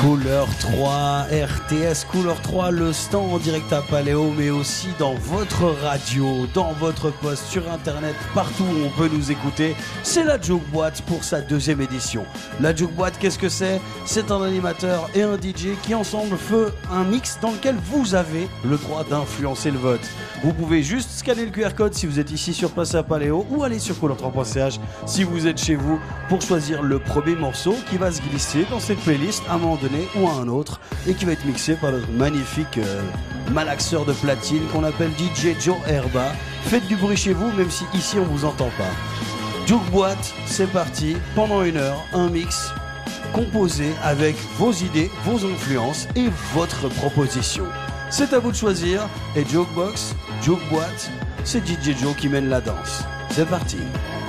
Couleur 3, RTS Couleur 3, le stand en direct à Paléo, mais aussi dans votre radio, dans votre poste, sur internet, partout où on peut nous écouter. C'est la Juke Boîte pour sa deuxième édition. La Juke Boîte, qu'est-ce que c'est? C'est un animateur et un DJ qui ensemble font un mix dans lequel vous avez le droit d'influencer le vote. Vous pouvez juste scanner le QR code si vous êtes ici sur place à Paléo ou aller sur couleur3.ch si vous êtes chez vous pour choisir le premier morceau qui va se glisser dans cette playlist à un moment donné ou à un autre et qui va être mixé par notre magnifique malaxeur de platine qu'on appelle DJ Joe Herba. Faites du bruit chez vous même si ici on vous entend pas. Juke Boîte, c'est parti, pendant 1 heure, un mix composé avec vos idées, vos influences et votre proposition. C'est à vous de choisir et Jukebox, Juke Boîte, c'est DJ Joe qui mène la danse. C'est parti.